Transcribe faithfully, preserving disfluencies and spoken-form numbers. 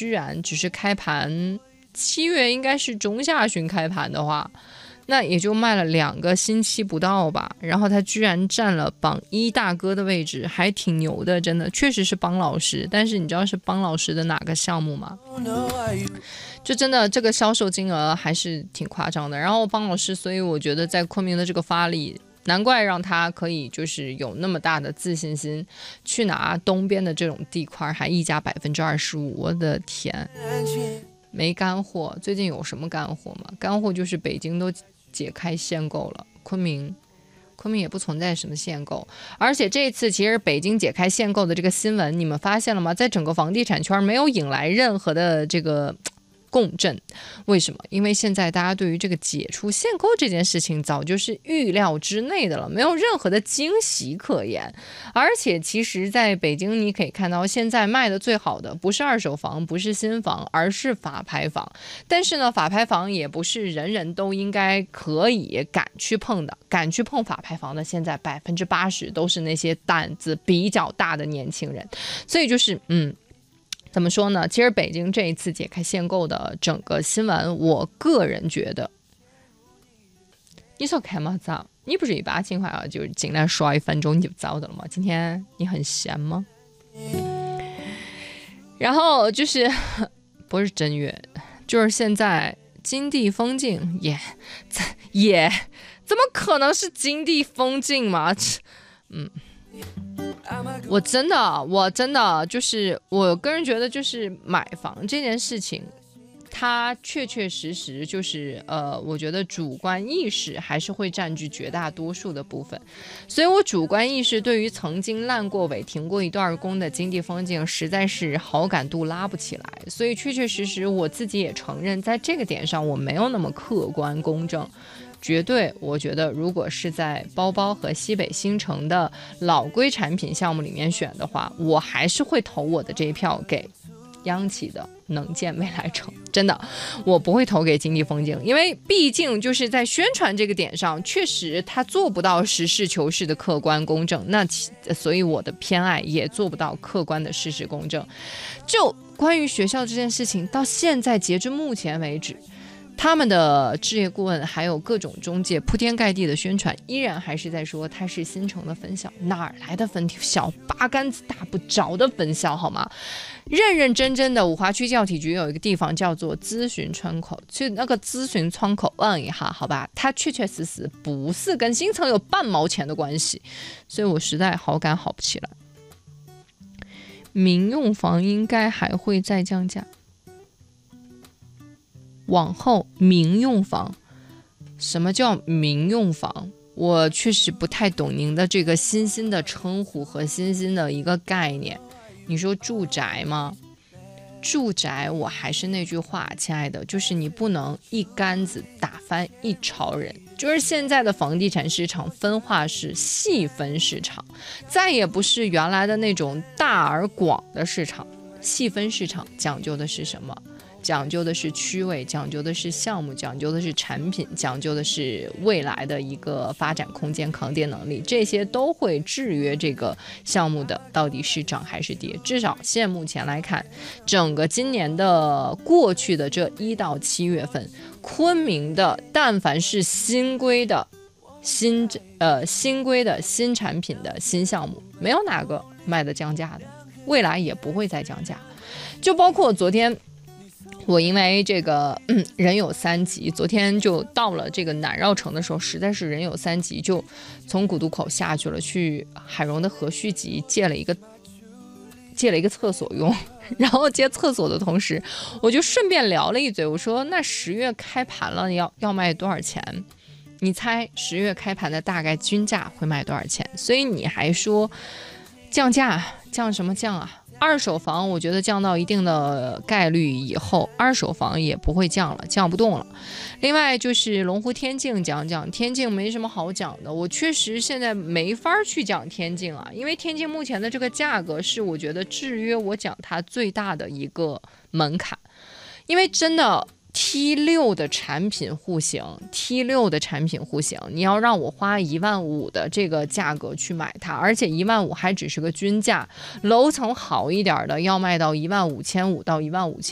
居然只是开盘七月应该是中下旬开盘的话，那也就卖了两个星期不到吧，然后他居然占了榜一大哥的位置，还挺牛的，真的确实是帮老师。但是你知道是帮老师的哪个项目吗？就真的这个销售金额还是挺夸张的。然后帮老师，所以我觉得在昆明的这个发力，难怪让他可以就是有那么大的自信心去拿东边的这种地块，还溢价百分之二十五。我的天，没干货。最近有什么干货吗？干货就是北京都解开限购了，昆明昆明也不存在什么限购。而且这次其实北京解开限购的这个新闻，你们发现了吗？在整个房地产圈没有引来任何的这个共振。为什么？因为现在大家对于这个解除限购这件事情早就是预料之内的了，没有任何的惊喜可言。而且其实在北京你可以看到，现在卖的最好的不是二手房，不是新房，而是法拍房。但是呢，法拍房也不是人人都应该可以敢去碰的，敢去碰法拍房的现在百分之八十都是那些胆子比较大的年轻人。所以就是嗯怎么说呢？其实北京这一次解开限购的整个新闻，我个人觉得，你说看吗？咋？你不是一把情况啊，就是进来刷一分钟你就糟的了吗？今天你很闲吗？然后就是不是正月，就是现在金地风镜也也怎么可能是金地风镜嘛？嗯。我真的我真的就是我个人觉得，就是买房这件事情，它确确实实就是呃，我觉得主观意识还是会占据绝大多数的部分。所以我主观意识对于曾经烂过尾停过一段工的金地风镜实在是好感度拉不起来。所以确确实实我自己也承认，在这个点上我没有那么客观公正。绝对我觉得如果是在包包和西北新城的老规产品项目里面选的话，我还是会投我的这一票给央企的能建未来城。真的我不会投给金地风镜，因为毕竟就是在宣传这个点上确实它做不到实事求是的客观公正，那所以我的偏爱也做不到客观的事实公正。就关于学校这件事情，到现在截至目前为止，他们的置业顾问还有各种中介铺天盖地的宣传，依然还是在说它是新城的分校。哪儿来的分校？八竿子打不着的分校好吗？认认真真的五华区教体局有一个地方叫做咨询窗口，去那个咨询窗口问一下好吧，它确确实实不是跟新城有半毛钱的关系。所以我实在好感好不起来。民用房应该还会再降价，往后民用房，什么叫民用房？我确实不太懂您的这个新兴的称呼和新兴的一个概念。你说住宅吗？住宅我还是那句话，亲爱的，就是你不能一竿子打翻一潮人。就是现在的房地产市场分化是细分市场，再也不是原来的那种大而广的市场。细分市场讲究的是什么？讲究的是区位，讲究的是项目，讲究的是产品，讲究的是未来的一个发展空间、抗跌能力，这些都会制约这个项目的到底是涨还是跌。至少现目前来看，整个今年的过去的这一到七月份，昆明的但凡是新规的新呃新规的新产品的新项目，没有哪个卖的降价的，未来也不会再降价。就包括昨天我因为这个、嗯、人有三急，昨天就到了这个南绕城的时候，实在是人有三急，就从古渡口下去了，去海荣的和煦集借了一个借了一个厕所用。然后借厕所的同时，我就顺便聊了一嘴，我说那十月开盘了，要要卖多少钱？你猜十月开盘的大概均价会卖多少钱？所以你还说降价，降什么降啊？二手房我觉得降到一定的概率以后，二手房也不会降了，降不动了。另外就是龙湖天境讲讲，天境没什么好讲的，我确实现在没法去讲天境啊，因为天境目前的这个价格是我觉得制约我讲它最大的一个门槛。因为真的T 六 的产品户型 T 六 的产品户型，你要让我花一万五的这个价格去买它，而且一万五还只是个均价，楼层好一点的要卖到一万五千五到一万五千